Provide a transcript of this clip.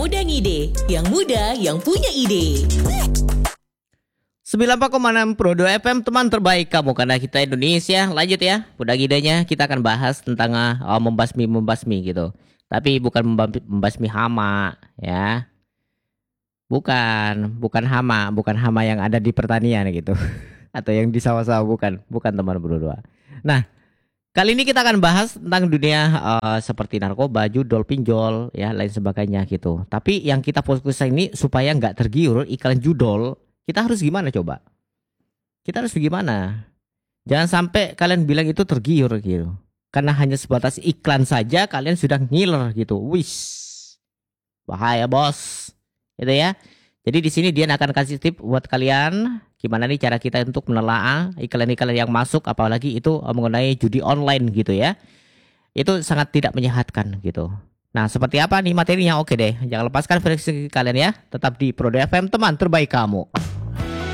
Muda Ngide, yang muda yang punya ide. 94,6 Pro 2 FM, teman terbaik kamu karena kita Indonesia. Lanjut ya, Muda Ngidenya kita akan bahas tentang membasmi gitu. Tapi bukan membasmi hama ya. Bukan hama yang ada di pertanian gitu. Atau yang di sawah-sawah, bukan teman berdua. Nah, kali ini kita akan bahas tentang dunia seperti narkoba, judol, pinjol, ya lain sebagainya gitu. Tapi yang kita fokus ini supaya nggak tergiur iklan judol, kita harus gimana coba? Kita harus gimana? Jangan sampai kalian bilang itu tergiur gitu. Karena hanya sebatas iklan saja kalian sudah ngiler gitu. Wis, bahaya bos, gitu ya. Jadi di sini dia akan kasih tip buat kalian gimana nih cara kita untuk menelaah iklan-iklan yang masuk, apalagi itu mengenai judi online gitu ya. Itu sangat tidak menyehatkan gitu. Nah, seperti apa nih materinya? Oke deh, jangan lepaskan frekuensi kalian ya. Tetap di Pro 2 FM, teman terbaik kamu.